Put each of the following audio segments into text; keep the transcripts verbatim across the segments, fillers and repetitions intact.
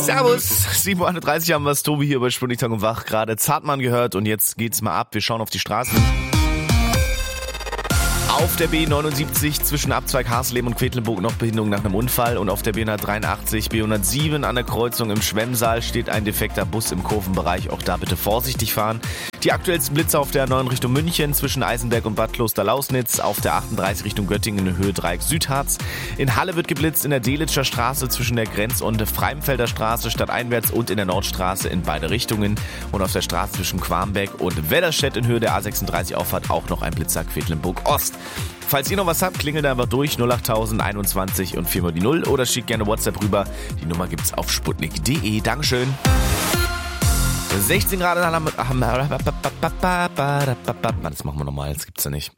Servus, sieben Uhr einunddreißig haben wir es, Tobi hier bei Sputnik Tag und Wach, gerade Zartmann gehört und jetzt geht's mal ab, wir schauen auf die Straßen. Auf der B neunundsiebzig zwischen Abzweig Hasleben und Quedlinburg noch Behinderung nach einem Unfall und auf der B hundertdreiundachtzig, B hundertsieben an der Kreuzung im Schwemmsaal steht ein defekter Bus im Kurvenbereich, auch da bitte vorsichtig fahren. Die aktuellsten Blitze auf der neun Richtung München zwischen Eisenberg und Bad Kloster-Lausnitz, auf der achtunddreißig Richtung Göttingen in Höhe Dreieck Südharz. In Halle wird geblitzt in der Delitzscher Straße zwischen der Grenz- und Freimfelder Straße stadteinwärts und in der Nordstraße in beide Richtungen und auf der Straße zwischen Quambeck und Wedderstedt in Höhe der A sechsunddreißig Auffahrt auch noch ein Blitzer Quedlinburg Ost. Falls ihr noch was habt, klingelt einfach durch null achttausend einundzwanzig und viermal die Null oder schickt gerne WhatsApp rüber. Die Nummer gibt's auf sputnik punkt de. Dankeschön. sechzehn Grad in Halle. Das machen wir nochmal, das gibt's ja nicht.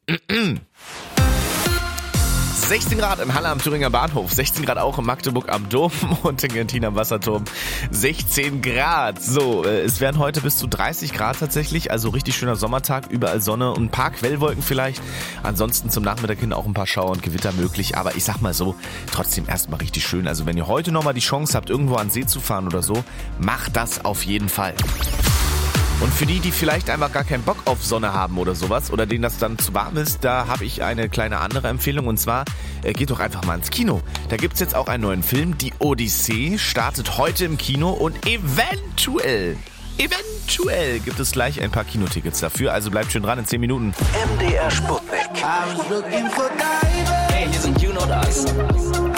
sechzehn Grad in Halle am Thüringer Bahnhof, sechzehn Grad auch in Magdeburg am Dom und in Gentin am Wasserturm, sechzehn Grad. So, äh, es werden heute bis zu dreißig Grad tatsächlich, also richtig schöner Sommertag, überall Sonne und ein paar Quellwolken vielleicht. Ansonsten zum Nachmittag hin auch ein paar Schauer und Gewitter möglich, aber ich sag mal so, trotzdem erstmal richtig schön. Also wenn ihr heute nochmal die Chance habt, irgendwo an den See zu fahren oder so, macht das auf jeden Fall. Und für die, die vielleicht einfach gar keinen Bock auf Sonne haben oder sowas oder denen das dann zu warm ist, da habe ich eine kleine andere Empfehlung und zwar, äh, geht doch einfach mal ins Kino. Da gibt's jetzt auch einen neuen Film, Die Odyssee, startet heute im Kino und eventuell, eventuell gibt es gleich ein paar Kinotickets dafür, also bleibt schön dran in zehn Minuten. M D R Sputnik. Hey, hier sind You Know Das.